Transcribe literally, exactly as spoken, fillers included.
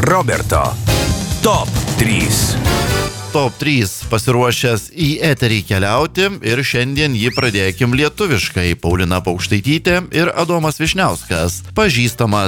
Roberto top trys. Top trys pasiruošęs į eterį keliauti ir šiandien jį pradėkim lietuviškai. Paulina Paukštaitytė ir Adomas Vyšniauskas. Pažįstamas